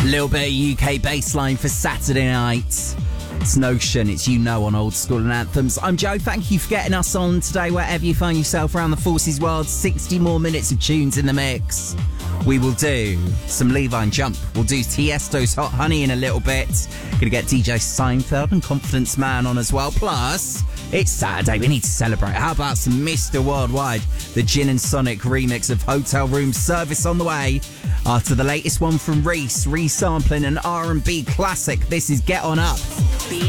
Little bit of UK bassline for Saturday night. It's Notion, it's You Know on Old School and Anthems. I'm Joe, thank you for getting us on today wherever you find yourself around the Forces world. 60 more minutes of tunes in the mix. We will do some Levine Jump. We'll do Tiesto's Hot Honey in a little bit. Gonna get DJ Seinfeld and Confidence Man on as well. Plus, it's Saturday, we need to celebrate. How about some Mr. Worldwide? The Gin and Sonic remix of Hotel Room Service on the way. After the latest one from Reese, resampling an R&B classic. This is Get On Up.